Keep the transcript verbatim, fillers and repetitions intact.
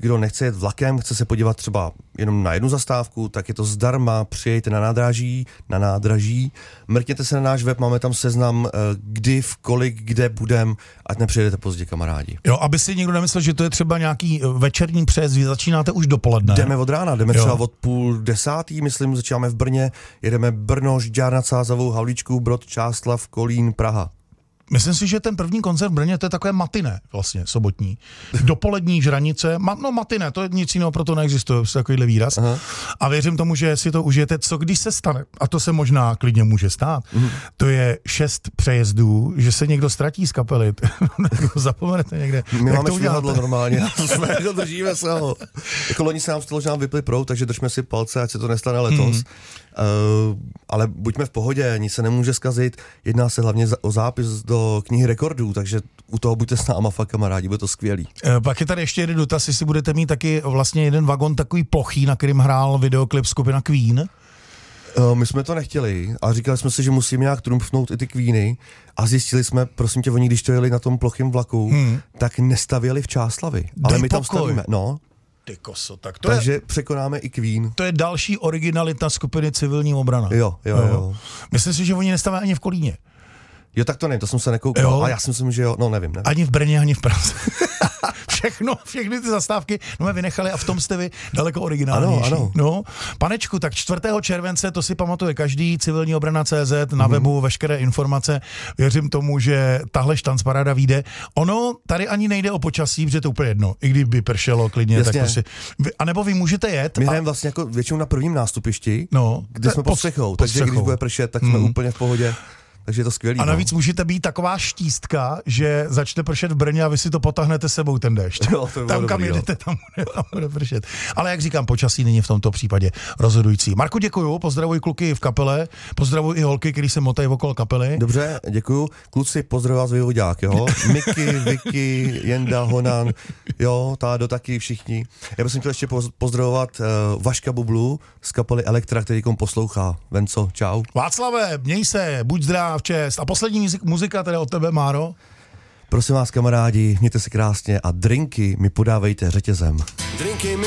kdo nechce jet vlakem, chce se podívat třeba jenom na jednu zastávku, tak je to zdarma, přijejte na nádraží, na nádraží, mrkněte se na náš web, máme tam seznam, kdy, v kolik, kde budem, ať nepřijedete pozdě, kamarádi. Jo, aby si někdo nemyslel, že to je třeba nějaký večerní přejezd, vy začínáte už dopoledne. Jdeme od rána, jdeme jo. třeba od půl desátý, myslím, začínáme v Brně, jedeme Brno, Žďár nad Sázavou, Havlíčku, Brod, Čáslav, Kolín, Praha. Myslím si, že ten první koncert v Brně, to je takové matiné vlastně, sobotní. Dopolední žranice, ma, no matiné, to je nic jiného, proto neexistuje takovýhle výraz. Aha. A věřím tomu, že si to užijete, co když se stane, a to se možná klidně může stát, mhm. to je šest přejezdů, že se někdo ztratí z kapely, zapomenete někde. My máme švihadlo normálně, jsme jako držíme se ho. Jako loni se nám stalo, že nám vypli proud, takže držme si palce, ať se to nestane letos. Mhm. Uh, ale buďme v pohodě, nic se nemůže zkazit, jedná se hlavně o zápis do knihy rekordů, takže u toho buďte s náma fakt kamarádi, bude to skvělý. E, pak je tady ještě jeden dotaz, jestli budete mít taky vlastně jeden vagon takový plochý, na kterým hrál videoklip skupina Queen. Uh, my jsme to nechtěli a říkali jsme si, že musíme nějak trumpfnout i ty Queeny a zjistili jsme, prosím tě, oni když to jeli na tom plochým vlaku, hmm. tak nestavěli v Čáslavi, ale Dej my tam pokoj. stavíme, no. Ty koso, tak to Takže je, překonáme i Queen. To je další originalita skupiny Civilní obrana. Jo, jo, jo. jo. Myslím si, že oni nestaví ani v Kolíně. Jo, tak to nevím, to jsem se nekoukal, jo. A já si myslím, že jo, no nevím. nevím. Ani v Brně, ani v Praze. Všechno, všechny ty zastávky, no my vynechali a v tom jste vy daleko originálnější. Ano, ano. No, panečku, tak čtvrtého července, to si pamatuje každý, civilní obrana tečka cé zet, na mm-hmm. webu veškeré informace. Věřím tomu, že tahle štancparáda vyjde. Ono tady ani nejde o počasí, protože to je úplně jedno. I kdyby pršelo klidně, jasně. Tak prostě. A nebo vy můžete jet. My a... hrajeme vlastně jako většinou na prvním nástupišti, no, kde jsme pod střechou, takže když bude pršet, tak jsme mm. úplně v pohodě. Takže je to skvělý. A navíc no. můžete být taková štístka, že začne pršet v Brně a vy si to potáhnete sebou ten déšť. Jo, to tam, dobrý, kam jo. jedete, tam bude, tam bude pršet. Ale jak říkám, počasí není v tomto případě rozhodující. Marku, děkuju, pozdravuj kluky v kapele, pozdravuj i holky, který se motají okolo kapely. Dobře, děkuju. Kluci, pozdravuj vás Vojvodák, jo? Miky, Vicky, Jenda, Honan, jo, Tádo taky, všichni. Já bych chtěl ještě pozdravovat uh, Vaška Bublu z kapely Elektra, který kom poslouchá. Venco, čau. Václave, měj se, buď zdrav, čest. A poslední muzika teda od tebe, Máro. Prosím vás, kamarádi, mějte se krásně a drinky mi podávejte řetězem. Drinky mi